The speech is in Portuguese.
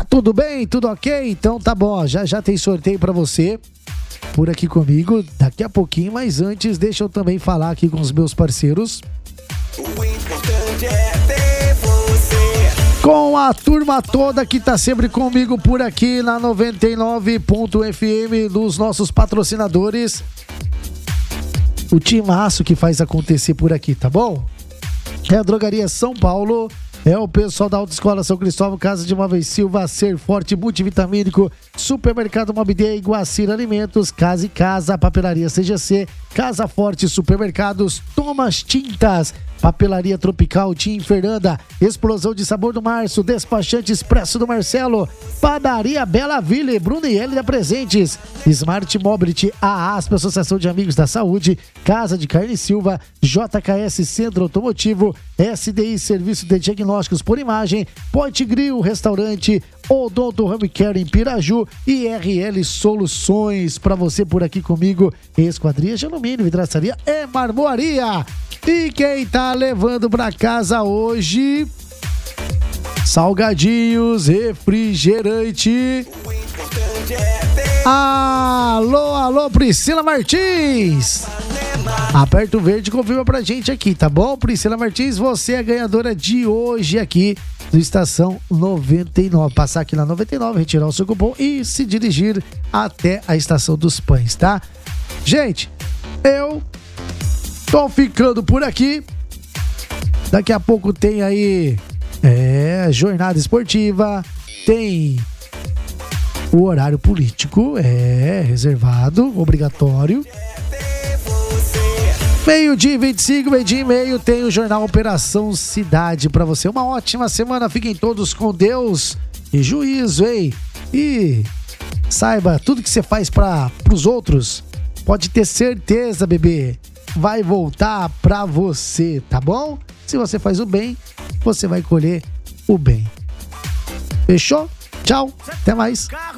tudo bem? Tudo ok? Então tá bom, já tem sorteio pra você por aqui comigo daqui a pouquinho, mas antes deixa eu também falar aqui com os meus parceiros. O importante é ter você. Com a turma toda que tá sempre comigo por aqui na 99.fm, dos nossos patrocinadores. O timaço que faz acontecer por aqui, tá bom? É a Drogaria São Paulo, é o pessoal da Autoescola São Cristóvão, Casa de Móveis Silva, Ser Forte Multivitamínico, Supermercado Mobidê, Iguacir Alimentos, Casa e Casa, Papelaria CGC, Casa Forte Supermercados, Thomas Tintas, Papelaria Tropical, Tim Fernanda, Explosão de Sabor do Março, Despachante Expresso do Marcelo, Padaria Bela Ville, Bruno e Hélida Presentes, Smart Mobility, a ASP, Associação de Amigos da Saúde, Casa de Carne Silva, JKS Centro Automotivo, SDI Serviço de Diagnósticos por Imagem, Point Grill Restaurante, Odonto Home Care em Piraju e RL Soluções. Para você por aqui comigo, Esquadria de Alumínio, Vidraçaria e Marmoaria. E quem tá levando pra casa hoje? Salgadinhos, refrigerante. Alô, Priscila Martins. Aperta o verde e confirma pra gente aqui, tá bom? Priscila Martins, você é a ganhadora de hoje aqui do Estação 99. Passar aqui na 99, retirar o seu cupom e se dirigir até a Estação dos Pães, tá? Gente, eu tô ficando por aqui. Daqui a pouco tem aí jornada esportiva, tem o horário político, reservado, obrigatório. Meio-dia 25, meio-dia e meio, tem o jornal Operação Cidade pra você. Uma ótima semana, fiquem todos com Deus e juízo, hein? E saiba, tudo que você faz pros outros, pode ter certeza, bebê, vai voltar pra você, tá bom? Se você faz o bem, você vai colher o bem. Fechou? Tchau, até mais.